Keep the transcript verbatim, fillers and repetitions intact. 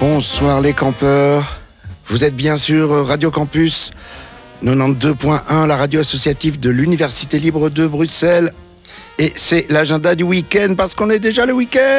Bonsoir les campeurs, vous êtes bien sûr Radio Campus quatre-vingt-douze point un, la radio associative de l'Université libre de Bruxelles. Et c'est l'agenda du week-end parce qu'on est déjà le week-end.